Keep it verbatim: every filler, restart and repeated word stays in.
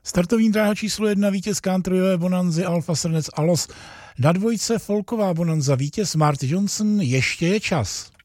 Startovní dráha číslo jedna, vítěz countryové bonanzy Alfa Srnec Alos. Na dvojce folková bonanza, vítěz Marty Johnson, ještě je čas.